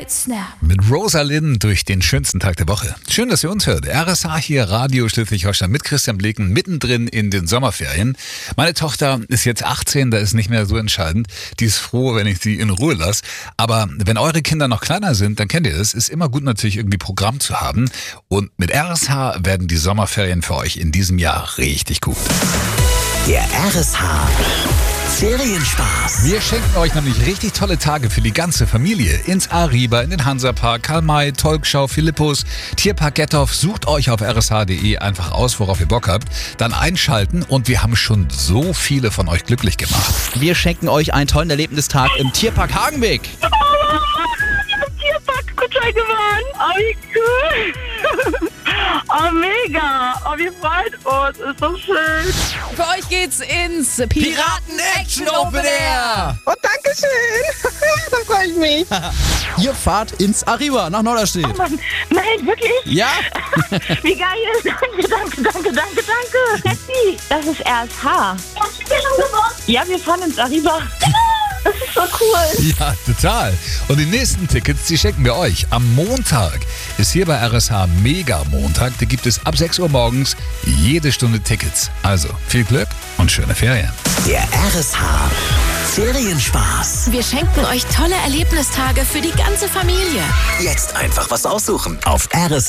Snap. Mit Rosalind durch den schönsten Tag der Woche. Schön, dass ihr uns hört. RSH hier, Radio Schleswig-Holstein mit Christian Bleken, mittendrin in den Sommerferien. Meine Tochter ist jetzt 18, da ist nicht mehr so entscheidend. Die ist froh, wenn ich sie in Ruhe lasse. Aber wenn eure Kinder noch kleiner sind, dann kennt ihr es. Ist immer gut natürlich irgendwie Programm zu haben. Und mit RSH werden die Sommerferien für euch in diesem Jahr richtig gut. Der RSH Ferienspaß. Wir schenken euch nämlich richtig tolle Tage für die ganze Familie. Ins Arriba, in den Hansapark, Karl-May, Tolkschau, Philippus, Tierpark Gethoff. Sucht euch auf rsh.de einfach aus, worauf ihr Bock habt. Dann einschalten und wir haben schon so viele von euch glücklich gemacht. Wir schenken euch einen tollen Erlebnistag im Tierpark Hagenbeek. Tierpark Kutscher gewonnen. Oh, wie cool. Oh, mega. Oh, wir freuen uns. Ist so schön. Für euch geht's ins Piraten Action Open Air. Oh, danke schön. Da freue ich mich. Ihr fahrt ins Arriba nach Norderstedt. Oh Mann. Nein, wirklich? Ja? Wie geil. Danke. Happy. Das ist RSH. Ja, wir fahren ins Arriba. Das ist so cool. Ja, total. Und die nächsten Tickets, die schenken wir euch. Am Montag ist hier bei RSH Mega Montag. Da gibt es ab 6 Uhr morgens jede Stunde Tickets. Also viel Glück und schöne Ferien. Der RSH Ferienspaß. Wir schenken euch tolle Erlebnistage für die ganze Familie. Jetzt einfach was aussuchen auf RSH.